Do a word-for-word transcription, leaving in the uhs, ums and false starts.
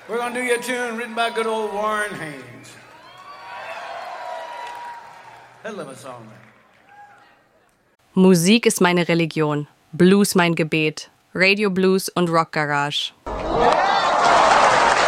We're gonna do you a tune written by good old Warren Haynes. He'll love a song there. Musik ist meine Religion, Blues mein Gebet, Radio Blues und Rock Garage. Yeah!